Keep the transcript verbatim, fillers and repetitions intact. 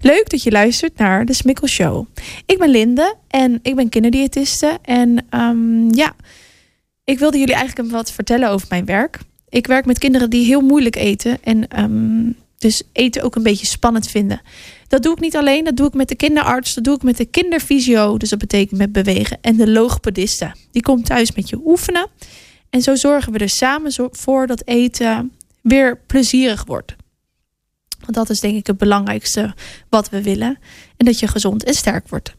Leuk dat je luistert naar de Smikkel Show. Ik ben Linde en ik ben kinderdiëtiste. En um, ja, ik wilde jullie eigenlijk wat vertellen over mijn werk. Ik werk met kinderen die heel moeilijk eten. En um, dus eten ook een beetje spannend vinden. Dat doe ik niet alleen, dat doe ik met de kinderarts. Dat doe ik met de kinderfysio, dus dat betekent met bewegen. En de logopediste. Die komt thuis met je oefenen. En zo zorgen we er samen voor dat eten weer plezierig wordt. Want dat is denk ik het belangrijkste wat we willen. En dat je gezond en sterk wordt.